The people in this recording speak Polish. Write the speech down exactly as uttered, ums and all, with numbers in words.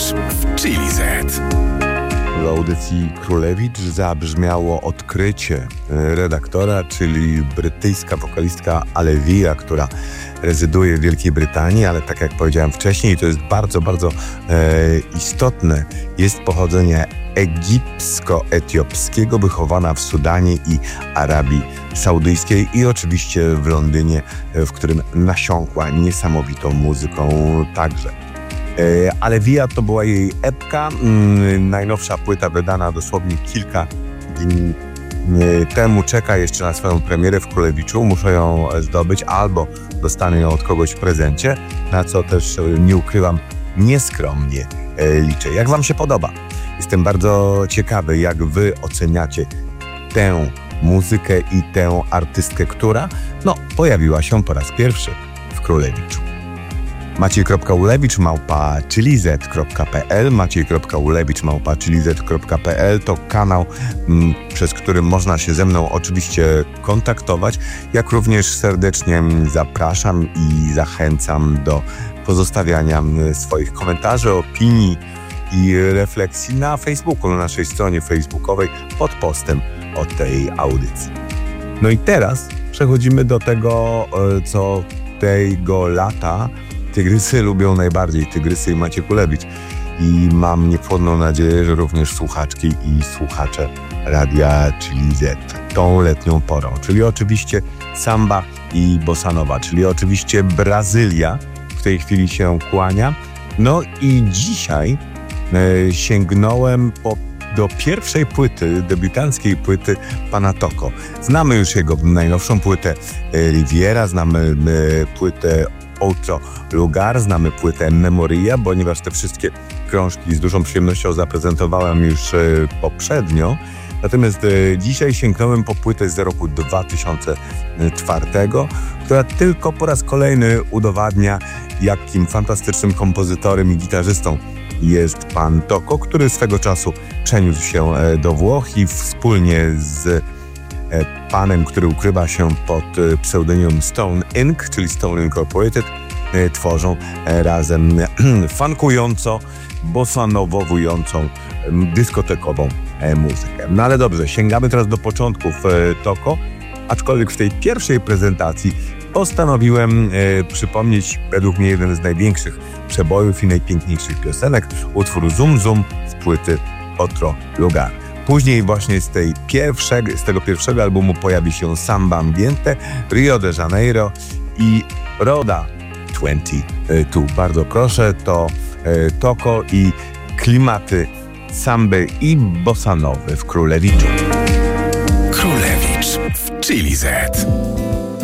Królewicz w Chili Z. W audycji Królewicz zabrzmiało odkrycie redaktora, czyli brytyjska wokalistka Alevia, która rezyduje w Wielkiej Brytanii, ale tak jak powiedziałem wcześniej, to jest bardzo, bardzo e, istotne. Jest pochodzenie egipsko-etiopskiego, wychowana w Sudanie i Arabii Saudyjskiej i oczywiście w Londynie, w którym nasiąkła niesamowitą muzyką także. Alevia to była jej epka, najnowsza płyta wydana dosłownie kilka dni temu, czeka jeszcze na swoją premierę w Królewiczu, muszę ją zdobyć albo dostanę ją od kogoś w prezencie, na co też nie ukrywam, nieskromnie liczę. Jak wam się podoba? Jestem bardzo ciekawy, jak wy oceniacie tę muzykę i tę artystkę, która no, pojawiła się po raz pierwszy w Królewiczu. Maciej.ulewicz małpa chilliz kropka pe el Maciej.ulewicz małpa chilliz kropka pe el to kanał, m, przez który można się ze mną oczywiście kontaktować, jak również serdecznie zapraszam i zachęcam do pozostawiania swoich komentarzy, opinii i refleksji na Facebooku, na naszej stronie facebookowej pod postem o tej audycji. No i teraz przechodzimy do tego, co tego lata tygrysy lubią najbardziej, tygrysy i Maciek Ulewicz. I mam niepłodną nadzieję, że również słuchaczki i słuchacze Radia Chili Z tą letnią porą, czyli oczywiście samba i bossa nova, czyli oczywiście Brazylia w tej chwili się kłania. No i dzisiaj e, sięgnąłem po, do pierwszej płyty, debiutanckiej płyty pana Toko. Znamy już jego najnowszą płytę e, Riviera, znamy e, płytę Outro Lugar, znamy płytę Memoria, ponieważ te wszystkie krążki z dużą przyjemnością zaprezentowałem już e, poprzednio. Natomiast e, dzisiaj sięgnąłem po płytę z roku dwa tysiące czwartego, która tylko po raz kolejny udowadnia, jakim fantastycznym kompozytorem i gitarzystą jest pan Toko, który swego czasu przeniósł się e, do Włoch i wspólnie z e, panem, który ukrywa się pod e, pseudonimem Stone Incorporated, czyli Stone Incorporated, e, tworzą e, razem e, funkująco, bossanowowującą, e, dyskotekową e, muzykę. No ale dobrze, sięgamy teraz do początków e, Toko, aczkolwiek w tej pierwszej prezentacji postanowiłem e, przypomnieć według mnie jeden z największych przebojów i najpiękniejszych piosenek, utwór Zoom Zoom z płyty Outro Lugar. Później właśnie z, tej pierwszego, z tego pierwszego albumu pojawi się Samba Ambiente, Rio de Janeiro i Roda dwadzieścia dwa. Bardzo proszę, to e, Toko i klimaty samby i bossanowy w Królewiczu. Królewicz w Chili Z.